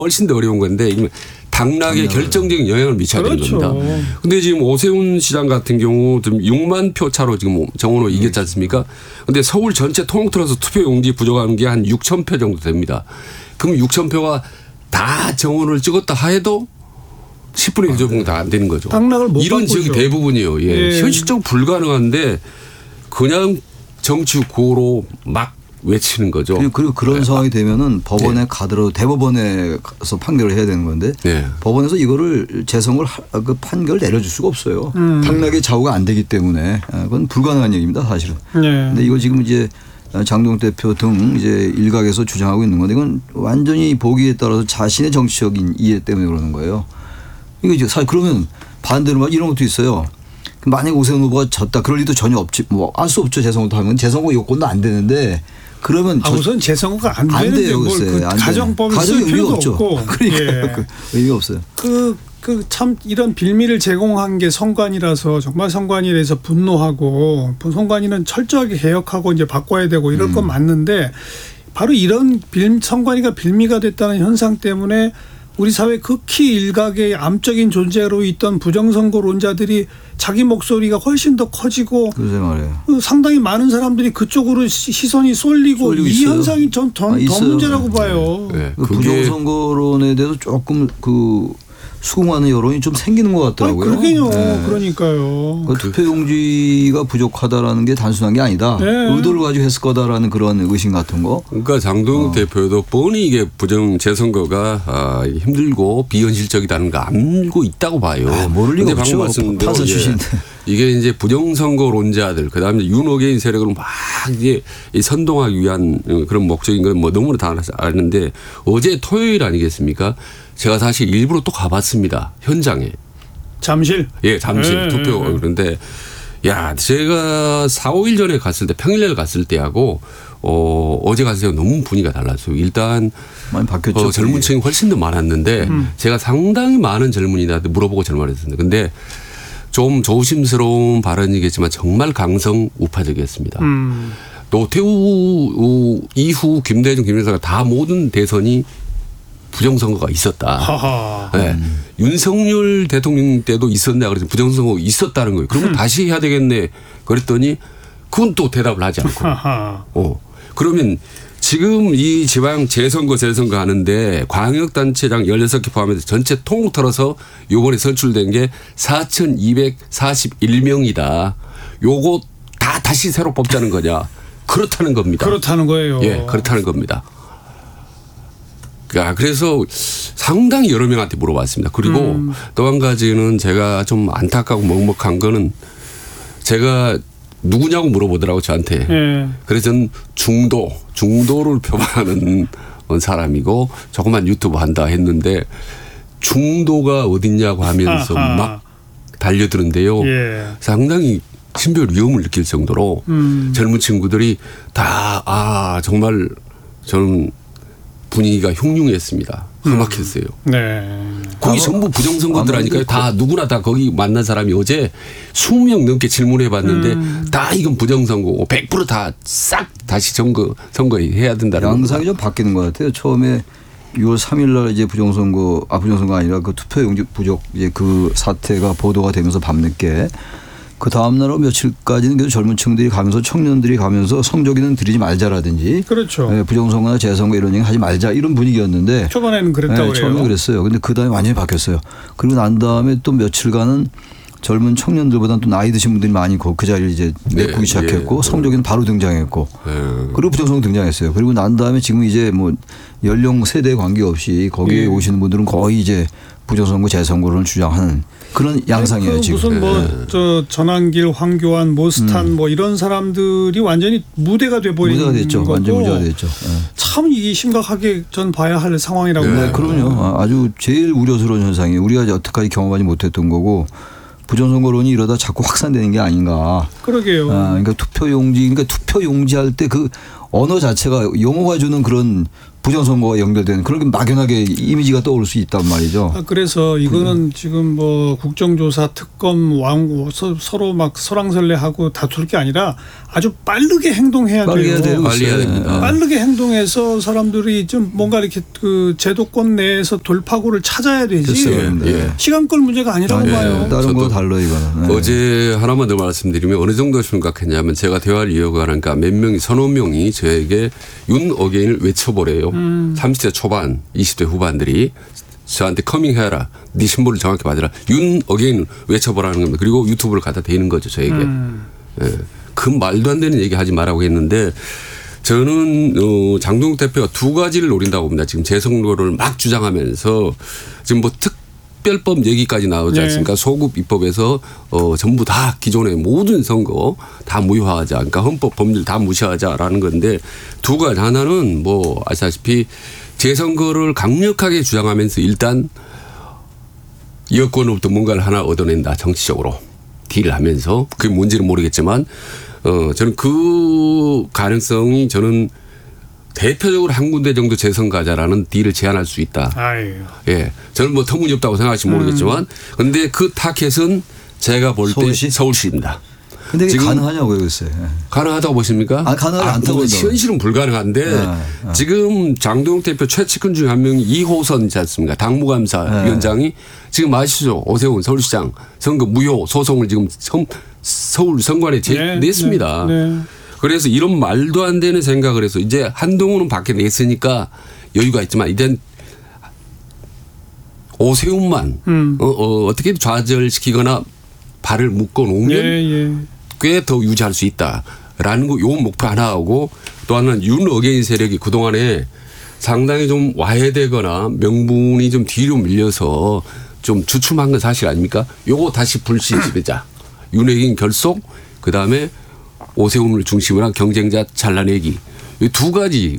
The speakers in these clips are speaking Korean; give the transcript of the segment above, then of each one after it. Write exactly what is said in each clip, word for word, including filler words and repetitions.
훨씬 더 어려운 건데 당락에 결정적인 영향을 미쳐야 되는 그렇죠. 겁니다. 그런데 지금 오세훈 시장 같은 경우 지금 육만 표 차로 지금 정원호 이겼지 않습니까? 그런데 서울 전체 통틀어서 투표 용지 부족한 게 한 육천 표 정도 됩니다. 그럼 육천 표가 다 정원을 찍었다 하여도 십분의 일 정도 다 안 되는 거죠. 당락을 못 이런 바꾸죠. 지역이 대부분이에요. 예. 예. 현실적으로 불가능한데 그냥 정치 구호로 막 외치는 거죠. 그리고, 그리고 그런 네. 상황이 되면은 법원에 네. 가더라도 대법원에 가서 판결을 해야 되는 건데 네. 법원에서 이거를 재성을 그 판결을 내려줄 수가 없어요. 음. 당락의 좌우가 안 되기 때문에 그건 불가능한 얘기입니다, 사실은. 네. 근데 이거 지금 이제 장동 대표 등 이제 일각에서 주장하고 있는 건데 이건 완전히 보기에 따라서 자신의 정치적인 이해 때문에 그러는 거예요. 이거 이제 사실 그러면 반대로 막 이런 것도 있어요. 만약 오세훈 후보가 졌다 그럴 리도 전혀 없지 뭐 알 수 없죠. 재선거도 하면 재선거 요건도 안 되는데 그러면 아, 우선 재선거가 안, 안 되는데 돼요, 뭘 글쎄. 그 안 돼. 가정법을 쓸 가정이 필요도 의미가 없죠. 없고. 그러니까 예. 그 의미가 없어요. 그, 그 참 이런 빌미를 제공한 게 선관위라서 정말 선관위에 대해서 분노하고 선관위는 철저하게 개혁하고 이제 바꿔야 되고 이럴 음. 건 맞는데 바로 이런 빌, 선관위가 빌미가 됐다는 현상 때문에 우리 사회 극히 일각의 암적인 존재로 있던 부정선거론자들이 자기 목소리가 훨씬 더 커지고 그러세 말이에요. 상당히 많은 사람들이 그쪽으로 시선이 쏠리고, 쏠리고 이 있어요. 현상이 전 더 아, 있어요. 문제라고 봐요. 네. 그 그게 부정선거론에 대해서 조금 그 수긍하는 여론이 좀 생기는 것 같더라고요. 아니, 그러게요. 네. 그러니까요. 그 투표용지가 부족하다라는 게 단순한 게 아니다. 네. 의도를 가지고 했을 거다라는 그런 의심 같은 거. 그러니까 장동영 어. 대표도 뻔히 이게 부정 재선거가 아, 힘들고 비현실적이라는 거 알고 있다고 봐요. 아, 모를 리가 근데 없죠. 방금 말씀대로 판사 예, 출신인데. 이게 이제 부정선거론자들 그다음에 윤호개인 세력을 막 이제 이 선동하기 위한 그런 목적인 건 뭐 너무나 다 아는데 어제 토요일 아니겠습니까? 제가 사실 일부러 또 가봤습니다. 현장에. 잠실. 예, 잠실 네, 투표. 네. 그런데 야, 제가 사, 오일 전에 갔을 때 평일날 갔을 때하고 어, 어제 갔을 때 너무 분위기가 달랐어요. 일단 많이 바뀌었죠. 어, 젊은 층이 훨씬 더 많았는데 음. 제가 제가 상당히 많은 젊은이들한테 물어보고 전화했습니다. 근데 좀 조심스러운 발언이겠지만 정말 강성 우파적이었습니다. 음. 노태우 이후 김대중, 김영삼가 다 모든 대선이 부정선거가 있었다. 하하. 네. 음. 윤석열 대통령 때도 있었냐 그래서 부정선거 있었다는 거예요. 그러면 음. 다시 해야 되겠네. 그랬더니 그건 또 대답을 하지 않고. 하하. 어. 그러면 지금 이 지방 재선거 재선거 하는데 광역단체장 열여섯 개 포함해서 전체 통틀어서 요번에 선출된 게 사천이백사십일 명이다. 요거 다 다시 새로 뽑자는 거냐. 그렇다는 겁니다. 그렇다는 거예요. 예, 그렇다는 겁니다. 그래서 상당히 여러 명한테 물어봤습니다. 그리고 음. 또 한 가지는 제가 좀 안타깝고 먹먹한 거는 제가 누구냐고 물어보더라고 저한테. 예. 그래서 저는 중도, 중도를 표방하는 사람이고 조그만 유튜브 한다 했는데 중도가 어딨냐고 하면서 아하. 막 달려드는데요. 예. 상당히 신별 위험을 느낄 정도로 음. 젊은 친구들이 다, 아, 정말 저는 분위기가 흉흉했습니다. 험악했어요. 네. 거기 전부 부정선거들하니까요. 다 누구나 다 거기 만난 사람이 어제 이십 명 넘게 질문해 봤는데 음. 다 이건 부정선거고 백 퍼센트 다 싹 다시 선거, 선거해야 된다는 양상이 겁니다. 좀 바뀌는 것 같아요. 처음에 유월 삼일 날 이제 부정선거, 아, 부정선거 아니라 그 투표용지 부족 이제 그 사태가 보도가 되면서 밤늦게 그 다음날 며칠까지는 계속 젊은 층들이 가면서 청년들이 가면서 성조기는 들이지 말자라든지 그렇죠. 예, 부정선거나 재선거 이런 얘기 하지 말자 이런 분위기였는데 초반에는 그랬다고 예, 그래요. 처음에 그랬어요. 근데 그 다음에 완전히 바뀌었어요. 그리고 난 다음에 또 며칠간은 젊은 청년들보다는 또 나이 드신 분들이 많이 그, 그 자리를 이제 네, 메꾸기 시작했고 예. 성조기는 바로 등장했고 네. 그리고 부정선거 등장했어요. 그리고 난 다음에 지금 이제 뭐 연령 세대에 관계없이 거기에 예. 오시는 분들은 거의 이제 부정선거 재선거를 주장하는 그런 양상이에요 그 지금. 무슨 뭐 네. 저 전환길, 황교안, 모스탄 음. 뭐 이런 사람들이 완전히 무대가 돼 버린 무대가 됐죠. 거고 완전 무대가 됐죠. 예. 참 이게 심각하게 전 봐야 할 상황이라고 네. 봐요. 네, 그럼요. 아주 제일 우려스러운 현상이 우리가 여태까지 경험하지 못했던 거고 부정선거론이 이러다 자꾸 확산되는 게 아닌가. 그러게요. 아, 그러니까 투표용지, 그러니까 투표용지 할 때 그 언어 자체가 용어가 주는 그런 부정선거와 연결되는 그런 막연하게 이미지가 떠오를 수 있단 말이죠. 아, 그래서 이거는 음. 지금 뭐 국정조사, 특검, 왕 서로 막 설왕설래하고 다툴 게 아니라 아주 빠르게 행동해야 빠르게 돼요. 돼요. 빨리 해야 됩니다. 빠르게 행동해서 사람들이 좀 뭔가 이렇게 그 제도권 내에서 돌파구를 찾아야 되지. 예. 시간 끌 문제가 아니라고 아니, 봐요. 다른 거 달라 이거는. 네. 어제 하나만 더 말씀드리면 어느 정도 심각했냐면 제가 대화를 이어가니까 몇 명이 서너 명이 저에게 윤 어게인을 외쳐보래요. 음. 삼십 대 초반 이십 대 후반들이 저한테 커밍해라. 네 신분을 정확히 받으라. 윤 어게인 외쳐보라는 겁니다. 그리고 유튜브를 갖다 대는 거죠. 저에게. 음. 예. 그 말도 안 되는 얘기 하지 말라고 했는데 저는 어 장동욱 대표가 두 가지를 노린다고 봅니다. 지금 재선거를 막 주장하면서 지금 뭐 특별법 얘기까지 나오지 않습니까? 네. 소급 입법에서 어 전부 다 기존의 모든 선거 다 무효화하자. 그러니까 헌법 법률 다 무시하자라는 건데 두 가지. 하나는 뭐 아시다시피 재선거를 강력하게 주장하면서 일단 여권으로부터 뭔가를 하나 얻어낸다. 정치적으로. 딜을 하면서 그게 뭔지는 모르겠지만 어 저는 그 가능성이 저는 대표적으로 한 군데 정도 재선 가자라는 딜을 제안할 수 있다. 아유. 예, 저는 뭐 터무니없다고 생각하실지 모르겠지만, 그런데 음. 그 타켓은 제가 볼 때 서울시? 서울시입니다. 근데 이게 가능하냐고요, 글쎄. 가능하다고 보십니까? 아, 가능하지 아, 않다고. 현실은 불가능한데 네, 네. 지금 장동욱 대표 최측근 중에 한 명이 이 호선이지 않습니까? 당무감사 네. 위원장이 지금 아시죠? 오세훈 서울시장 선거 무효 소송을 지금 서울 선관에 제, 네, 냈습니다. 네, 네. 그래서 이런 말도 안 되는 생각을 해서 이제 한동훈은 밖에 냈으니까 여유가 있지만 이젠 오세훈만 음. 어, 어, 어떻게든 좌절시키거나 발을 묶어 놓으면 예, 예. 꽤 더 유지할 수 있다라는 거, 요 목표 하나 하고 또 하나는 윤 어게인 세력이 그동안에 상당히 좀 와해되거나 명분이 좀 뒤로 밀려서 좀 주춤한 건 사실 아닙니까? 요거 다시 불씨지배자. 윤 어게인 결속, 그 다음에 오세훈을 중심으로 한 경쟁자 잘라내기. 이 두 가지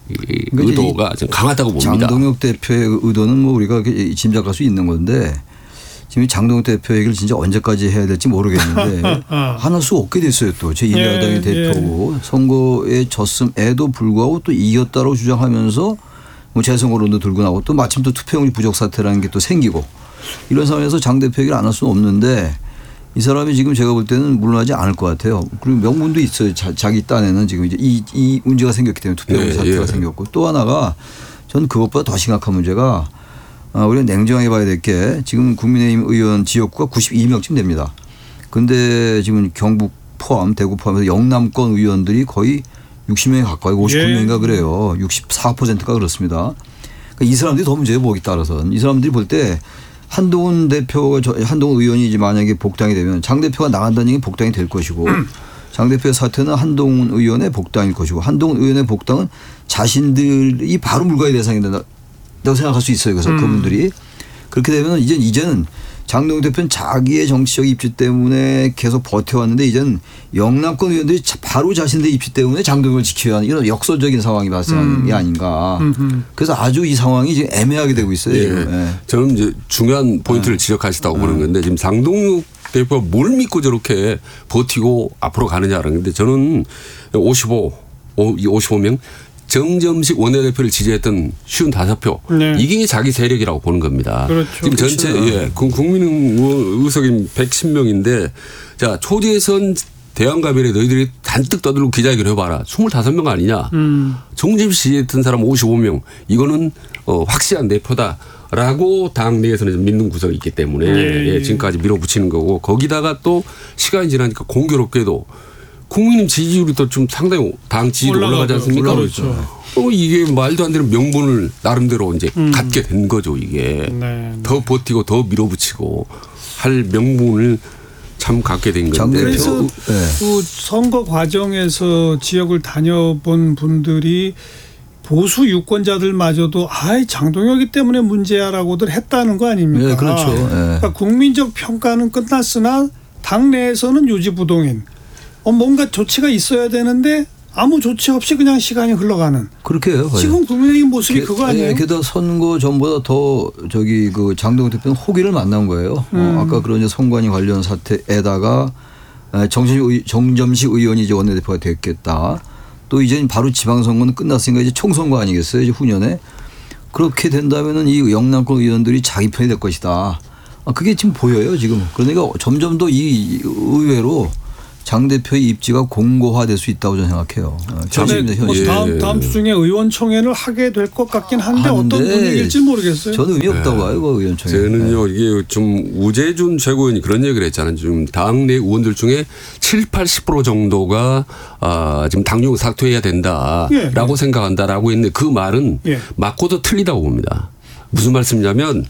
의도가 좀 강하다고 봅니다. 장동욱 대표의 의도는 뭐 우리가 짐작할 수 있는 건데 지금 장동욱 대표 얘기를 진짜 언제까지 해야 될지 모르겠는데 하나 수 없게 됐어요. 또 제일 야당의 예, 대표고 예. 선거에 졌음에도 불구하고 또 이겼다고 주장하면서 뭐 재선거론도 들고 나오고 또 마침 또 투표용지 부족 사태라는 게 또 생기고 이런 상황에서 장 대표 얘기를 안 할 수는 없는데 이 사람이 지금 제가 볼 때는 물러나지 않을 것 같아요. 그리고 명분도 있어요. 자, 자기 딴에는 지금 이제 이, 이 문제가 생겼기 때문에 투표용지 예, 사태가 예. 생겼고 또 하나가 전 그것보다 더 심각한 문제가 아, 우리가 냉정하게 봐야 될 게 지금 국민의힘 의원 지역구가 구십이 명쯤 됩니다. 그런데 지금 경북 포함 대구 포함해서 영남권 의원들이 거의 육십 명에 가까이 오십구 명인가 그래요. 육십사 퍼센트가 그렇습니다. 그러니까 이 사람들이 더 문제예요. 보기 따라서는. 이 사람들이 볼 때 한동훈 대표가 한동훈 의원이 이제 만약에 복당이 되면 장 대표가 나간다는 얘기는 복당이 될 것이고 음. 장 대표의 사퇴는 한동훈 의원의 복당일 것이고 한동훈 의원의 복당은 자신들이 바로 물과의 대상이 된다. 라고 생각할 수 있어요. 그래서 음. 그분들이. 그렇게 되면 이제 이제는 장동욱 대표는 자기의 정치적 입지 때문에 계속 버텨왔는데 이제는 영남권 의원들이 바로 자신들의 입지 때문에 장동욱을 지켜야 하는 이런 역설적인 상황이 발생하는 음. 게 아닌가. 음흠. 그래서 아주 이 상황이 지금 애매하게 되고 있어요. 예. 예. 저는 이제 중요한 포인트를 네. 지적하시다고 네. 보는 건데 지금 장동욱 대표가 뭘 믿고 저렇게 버티고 앞으로 가느냐라는 건데 저는 오십오, 오십오 명 정점식 원내대표를 지지했던 오십오 표. 네. 이게 자기 세력이라고 보는 겁니다. 그렇죠. 지금 전체 그렇죠. 예, 국민 의석이 백십 명인데 자 초대선 대왕가별에 너희들이 잔뜩 떠들고 기자회견 해봐라. 이십오 명 아니냐. 음. 정점식 지지했던 사람 오십오 명. 이거는 어, 확실한 내표다라고 당 내에서는 좀 믿는 구석이 있기 때문에 예, 예. 예, 지금까지 밀어붙이는 거고 거기다가 또 시간이 지나니까 공교롭게도 국민의 지지율이 또 좀 상당히 당 지지율이 올라가지 않습니까? 그렇죠. 어, 이게 말도 안 되는 명분을 나름대로 이제 음. 갖게 된 거죠, 이게. 네, 더 네. 버티고 더 밀어붙이고 할 명분을 참 갖게 된 건데. 그래서 네. 그 선거 과정에서 지역을 다녀본 분들이 보수 유권자들마저도 아이 장동혁이 때문에 문제야라고들 했다는 거 아닙니까? 네, 그렇죠. 네. 그러니까 국민적 평가는 끝났으나 당내에서는 유지부동인. 어, 뭔가 조치가 있어야 되는데 아무 조치 없이 그냥 시간이 흘러가는. 그렇게 해요. 지금 국민의힘 모습이 게, 그거 아니에요? 게다가 선거 전보다 더 저기 그 장동욱 대표는 호기를 만난 거예요. 음. 어, 아까 그런 선관위 관련 사태에다가 정점식, 의, 정점식 의원이 이제 원내대표가 됐겠다. 또 이제 바로 지방선거는 끝났으니까 이제 총선거 아니겠어요? 이제 후년에. 그렇게 된다면은 이 영남권 의원들이 자기 편이 될 것이다. 아, 그게 지금 보여요, 지금. 그러니까 점점 더 이 의외로 장 대표의 입지가 공고화될 수 있다고 저는 생각해요. 현실입니다, 현실. 뭐 다음, 다음 주 중에 의원총회를 하게 될 것 같긴 한데 어떤 분위기일지 모르겠어요. 저는 의미 없다고 봐요, 그 의원총회. 저는요, 이게 좀 우재준 최고위원이 그런 얘기를 했잖아요. 지금 당내 의원들 중에 칠, 팔십 퍼센트 정도가 아, 지금 당용 사퇴해야 된다라고 예. 생각한다라고 했는데 그 말은 예. 맞고도 틀리다고 봅니다. 무슨 말씀이냐면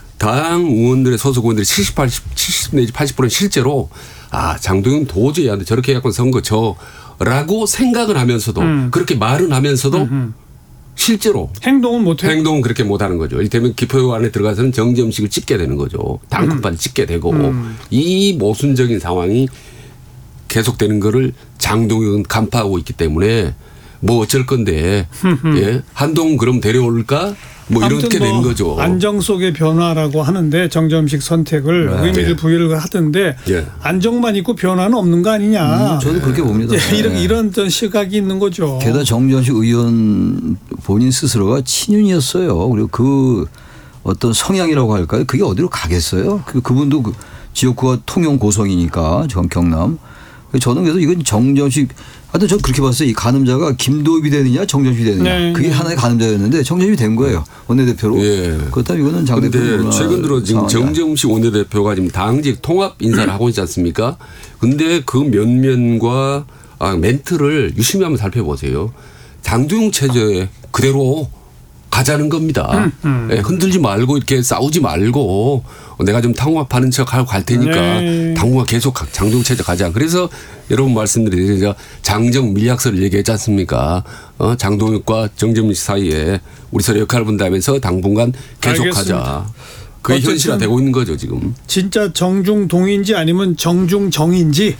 당 의원들의 소속 의원들이 칠십, 팔십, 칠십 내지 팔십 퍼센트 실제로 아, 장동영 도저히 안 돼. 저렇게 해갖고 선거 져라고 생각을 하면서도 음. 그렇게 말은 하면서도 음흠. 실제로 행동은 못해. 행동은 그렇게 못하는 거죠. 이를테면 기표 안에 들어가서는 정점식을 찍게 되는 거죠. 당급판을 음. 찍게 되고 음. 이 모순적인 상황이 계속되는 거를 장동영은 간파하고 있기 때문에 뭐 어쩔 건데 예? 한동 그럼 데려올까? 뭐 이렇게 뭐 된 거죠. 안정 속의 변화라고 하는데 정점식 선택을 네. 의미를 부여를 하던데 네. 안정만 있고 변화는 없는 거 아니냐. 음, 저도 그렇게 봅니다. 네. 이런 이런 시각이 있는 거죠. 게다가 정점식 의원 본인 스스로가 친윤이었어요. 그리고 그 어떤 성향이라고 할까요? 그게 어디로 가겠어요? 그 그분도 그 지역구가 통영 고성이니까 전 경남. 저는 그래서 이건 정점식 하여튼 저 그렇게 봤어요. 이 가늠자가 김도읍이 되느냐 정점식이 되느냐. 네. 그게 하나의 가늠자였는데 정점식이 된 거예요. 원내대표로. 예. 그렇다면 이거는 장 대표. 최근 들어 지금 정점식 원내대표가 지금 당직 통합 인사를 하고 있지 않습니까? 근데 그 면면과 아, 멘트를 유심히 한번 살펴보세요. 장동영 체제 그대로 가자는 겁니다. 음, 음. 네, 흔들지 말고 이렇게 싸우지 말고 내가 좀 통합하는 척하고 갈 테니까 네. 당분간 계속 장동영 체제 가자. 그래서 여러분 말씀드리죠. 장정 밀약서를 얘기했지 않습니까? 어, 장동영과 정점식 사이에 우리 서로 역할을 분담하면서 당분간 계속 알겠습니다. 가자. 그게 현실화되고 있는 거죠 지금. 진짜 정중동인지 아니면 정중정인지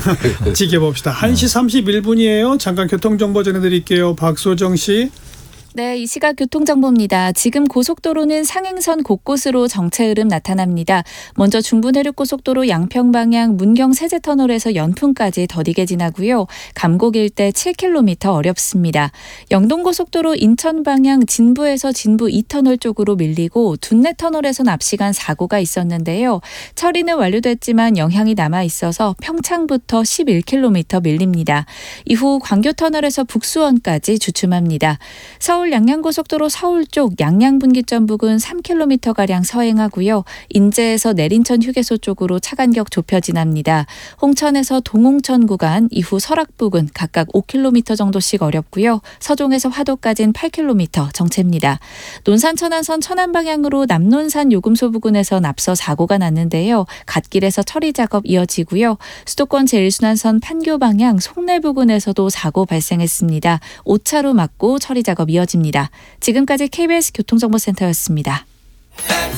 네. 지켜봅시다. 한 시 삼십일 분이에요. 잠깐 교통정보 전해드릴게요. 박소정 씨. 네, 이 시각 교통정보입니다. 지금 고속도로는 상행선 곳곳으로 정체 흐름 나타납니다. 먼저 중부내륙고속도로 양평방향 문경 세제터널에서 연풍까지 더디게 지나고요. 감곡 일대 칠 킬로미터 어렵습니다. 영동고속도로 인천방향 진부에서 진부 이 터널 쪽으로 밀리고 둔내터널에서 납시간 사고가 있었는데요. 처리는 완료됐지만 영향이 남아있어서 평창부터 십일 킬로미터 밀립니다. 이후 광교터널에서 북수원까지 주춤합니다. 서울 서울 양양고속도로 서울 쪽 양양분기점 부근 삼 킬로미터가량 서행하고요. 인제에서 내린천 휴게소 쪽으로 차간격 좁혀 지납니다. 홍천에서 동홍천 구간 이후 설악 부근 각각 오 킬로미터 정도씩 어렵고요. 서종에서 화도까지는 팔 킬로미터 정체입니다. 논산 천안선 천안 방향으로 남논산 요금소 부근에서 앞서 사고가 났는데요. 갓길에서 처리 작업 이어지고요. 수도권 제일 순환선 판교 방향 송내 부근에서도 사고 발생했습니다. 오 차로 막고 처리 작업 이어집니다. 지금까지 케이비에스 교통정보센터였습니다.